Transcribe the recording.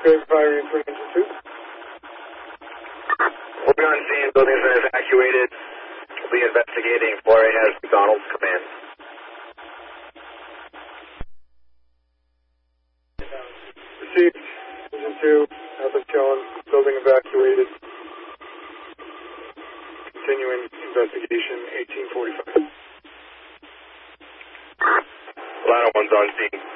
Good, fire in for engine 2. We'll be on scene. Building's been evacuated. We'll be investigating. 4A has McDonald's command. Received. Engine 2, Alpha John, building evacuated. Continuing investigation, 1845. Ladder 1's on scene.